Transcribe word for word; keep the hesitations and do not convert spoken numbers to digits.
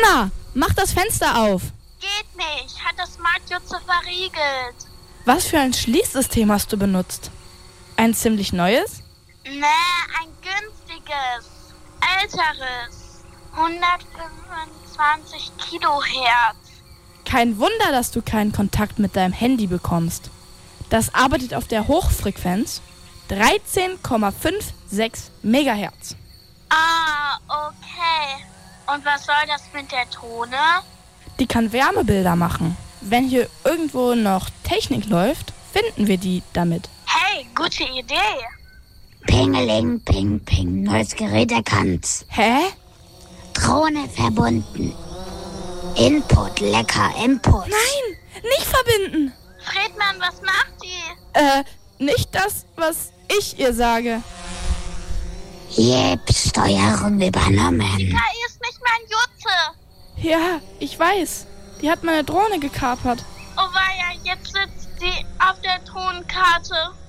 Mona, mach das Fenster auf. Geht nicht, hat das Smart Jutze verriegelt. Was für ein Schließsystem hast du benutzt? Ein ziemlich neues? Nee, ein günstiges, älteres, hundertfünfundzwanzig Kilohertz. Kein Wunder, dass du keinen Kontakt mit deinem Handy bekommst. Das arbeitet auf der Hochfrequenz dreizehn Komma sechsundfünfzig Megahertz. Ah, okay. Und was soll das mit der Drohne? Die kann Wärmebilder machen. Wenn hier irgendwo noch Technik läuft, finden wir die damit. Hey, gute Idee. Pingeling, ping, ping. Neues Gerät erkannt. Hä? Drohne verbunden. Input, lecker, Input. Nein, nicht verbinden. Fredmann, was macht die? Äh, nicht das, was ich ihr sage. Jep, Steuerung übernommen. Die K I ist nicht mein Jutze. Ja, ich weiß. Die hat meine Drohne gekapert. Oh weia, jetzt sitzt sie auf der Drohnenkarte.